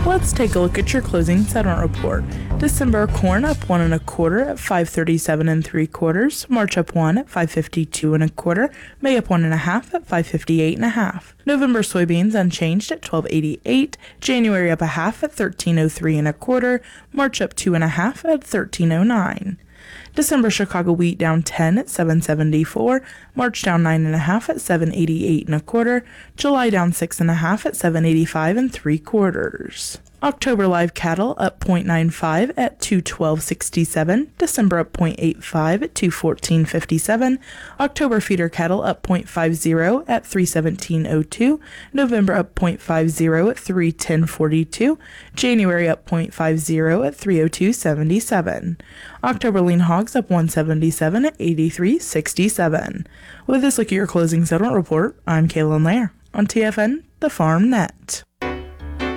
Let's take a look at your closing settlement report. December corn up 1 1/4 at 5.37 3/4. March up 1 at 5.52 1/4. May up 1 1/2 at 5.58 1/2. November soybeans unchanged at 12.88. January up 1/2 at 13.03 1/4. March up 2 1/2 at 13.09. December Chicago wheat down 10 at 7.74. March down 9 1/2 at 7.88 1/4. July down 6 1/2 at 7.85 3/4. October live cattle up 0.95 at 212.67. December up 0.85 at 214.57. October feeder cattle up 0.50 at 317.02. November up 0.50 at 310.42. January up 0.50 at 302.77. October lean hogs up 177 at 83.67. With this look at your closing settlement report, I'm Kaylin Lair on TFN, the Farm Net.